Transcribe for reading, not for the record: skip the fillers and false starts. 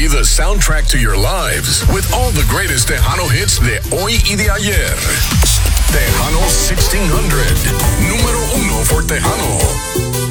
be the soundtrack to your lives with all the greatest Tejano hits de hoy y de ayer. Tejano 1600, número uno for Tejanos.